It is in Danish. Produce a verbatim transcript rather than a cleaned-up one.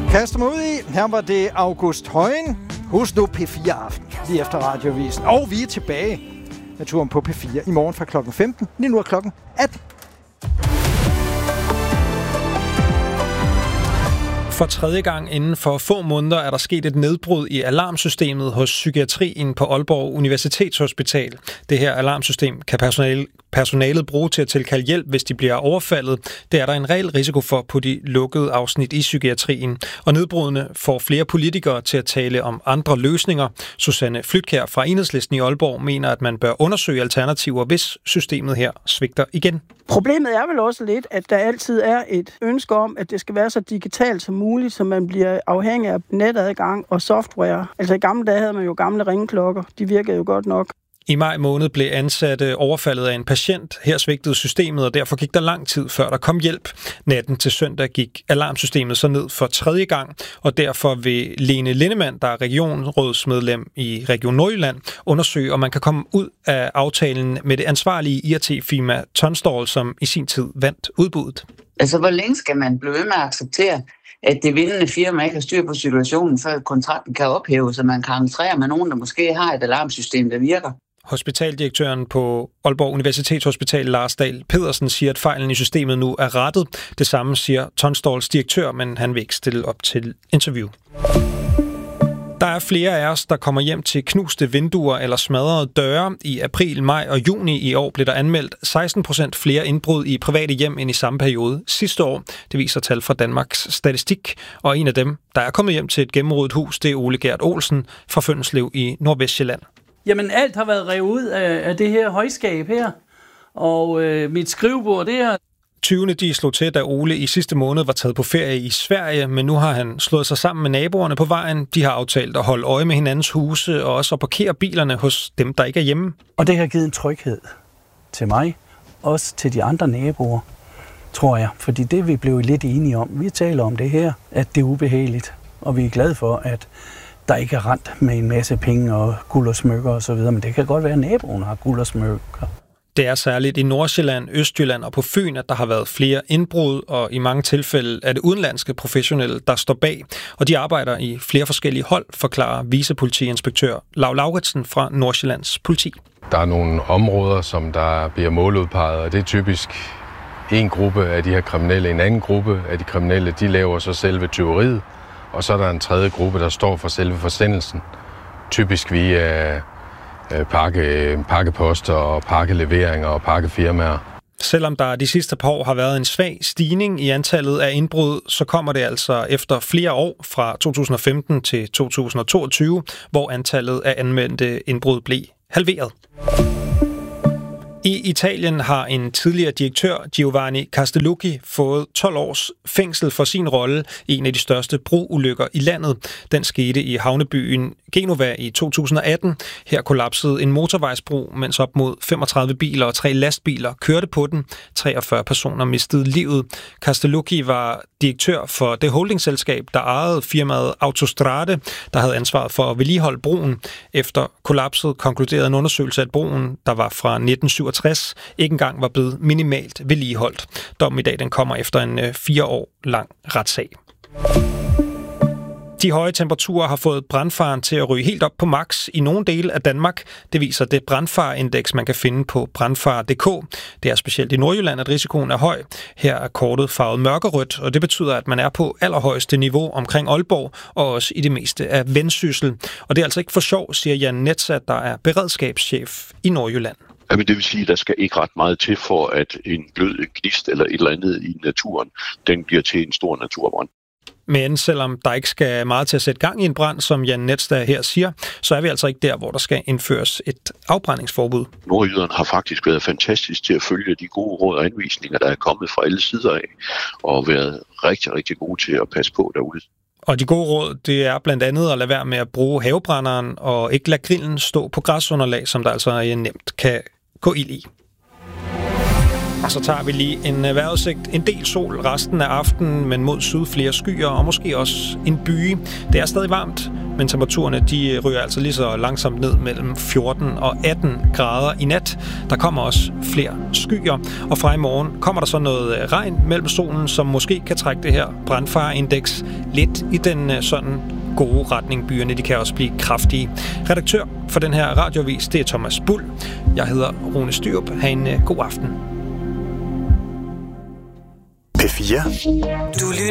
Kaster mig ud i. Her var det August Højen. Husk nu P fire Aften, lige efter Radiovisen. Og vi er tilbage med turen på P fire i morgen fra klokken femten. Lige nu er klokken atten. For tredje gang inden for få måneder er der sket et nedbrud i alarmsystemet hos psykiatrien på Aalborg Universitetshospital. Det her alarmsystem kan personale, personalet bruge til at tilkalde hjælp, hvis de bliver overfaldet. Det er der en reel risiko for på de lukkede afsnit i psykiatrien. Og nedbrudene får flere politikere til at tale om andre løsninger. Susanne Flytkjær fra Enhedslisten i Aalborg mener, at man bør undersøge alternativer, hvis systemet her svigter igen. Problemet er vel også lidt, at der altid er et ønske om, at det skal være så digitalt som muligt, så man bliver afhængig af netadgang og software. Altså i gamle dage havde man jo gamle ringeklokker. De virkede jo godt nok. I maj måned blev ansatte overfaldet af en patient. Her svigtede systemet, og derfor gik der lang tid, før der kom hjælp. Natten til søndag gik alarmsystemet så ned for tredje gang, og derfor vil Lene Lindemann, der er regionsrådsmedlem i Region Nordjylland, undersøge, om man kan komme ud af aftalen med det ansvarlige I T-firma Tunstall, som i sin tid vandt udbuddet. Altså, hvor længe skal man blive ved med at acceptere, at det vindende firma ikke har styr på situationen, før kontrakten kan ophæves, så man kan entrere med nogen, der måske har et alarmsystem, der virker? Hospitaldirektøren på Aalborg Universitetshospital, Lars Dahl Pedersen, siger, at fejlen i systemet nu er rettet. Det samme siger Tunstalls direktør, men han vil ikke stille op til interview. Der er flere af os, der kommer hjem til knuste vinduer eller smadrede døre. I april, maj og juni i år blev der anmeldt seksten procent flere indbrud i private hjem end i samme periode sidste år. Det viser tal fra Danmarks Statistik. Og en af dem, der er kommet hjem til et gennemrodet hus, det er Ole Gert Olsen fra Fønslev i Nordvestjylland. Jamen alt har været revet ud af, af det her højskab her, og øh, mit skrivebord der. tyvene de slog til, da Ole i sidste måned var taget på ferie i Sverige, men nu har han slået sig sammen med naboerne på vejen. De har aftalt at holde øje med hinandens huse og også at parkere bilerne hos dem, der ikke er hjemme. Og det har givet en tryghed til mig, også til de andre naboer, tror jeg. Fordi det vi blev lidt enige om, vi taler om det her, at det er ubehageligt, og vi er glade for, at der ikke er rent med en masse penge og guld og smykker og så videre, men det kan godt være, at naboen har guld og smykker. Det er særligt i Nordsjælland, Østjylland og på Fyn, at der har været flere indbrud, og i mange tilfælde er det udenlandske professionelle, der står bag. Og de arbejder i flere forskellige hold, forklarer vicepolitiinspektør Lau Lauritsen fra Nordsjællands politi. Der er nogle områder, som der bliver måludpeget, og det er typisk en gruppe af de her kriminelle. En anden gruppe af de kriminelle, de laver så selve tyveriet, og så er der en tredje gruppe, der står for selve forsendelsen. Typisk via pakke, pakkeposter og pakkeleveringer og pakkefirmaer. Selvom der de sidste par år har været en svag stigning i antallet af indbrud, så kommer det altså efter flere år fra to tusind og femten til to tusind og toogtyve, hvor antallet af anmeldte indbrud blev halveret. I Italien har en tidligere direktør, Giovanni Castellucci, fået tolv års fængsel for sin rolle i en af de største broulykker i landet. Den skete i havnebyen Genova i to tusind og atten. Her kollapsede en motorvejsbro, mens op mod femogtredive biler og tre lastbiler kørte på den. treogfyrre personer mistede livet. Castellucci var direktør for det holdingselskab, der ejede firmaet Autostrade, der havde ansvaret for at vedligeholde broen. Efter kollapset konkluderede en undersøgelse, at broen, der var fra nitten syvogtres, ikke engang var blevet minimalt vedligeholdt. Dommen i dag den kommer efter en fire år lang retssag. De høje temperaturer har fået brandfaren til at ryge helt op på max i nogle dele af Danmark. Det viser det brandfarindeks, man kan finde på brandfar punktum d k. Det er specielt i Nordjylland, at risikoen er høj. Her er kortet farvet mørkerødt, og det betyder, at man er på allerhøjeste niveau omkring Aalborg og også i det meste af Vendsyssel. Og det er altså ikke for sjov, siger Jan Netsat, der er beredskabschef i Nordjylland. Jamen, det vil sige, at der skal ikke ret meget til for, at en blød gnist eller et eller andet i naturen, den bliver til en stor naturbrand. Men selvom der ikke skal meget til at sætte gang i en brand, som Jan Netstad her siger, så er vi altså ikke der, hvor der skal indføres et afbrændingsforbud. Nordjyderne har faktisk været fantastisk til at følge de gode råd og anvisninger, der er kommet fra alle sider af, og været rigtig, rigtig gode til at passe på derude. Og de gode råd, det er blandt andet at lade være med at bruge havebrænderen og ikke lade grillen stå på græsunderlag, som der altså nemt kan gå ild i. Og så tager vi lige en vejrudsigt. En del sol resten af aftenen, men mod syd flere skyer og måske også en byge. Det er stadig varmt, men temperaturerne de ryger altså lige så langsomt ned mellem fjorten og atten grader i nat. Der kommer også flere skyer, og fra i morgen kommer der så noget regn mellem solen, som måske kan trække det her brandfareindeks lidt i den sådan gode retning. Byerne de kan også blive kraftige. Redaktør for den her radioavis, det er Thomas Bull. Jeg hedder Rune Styrup. Ha' en god aften. P fire. Du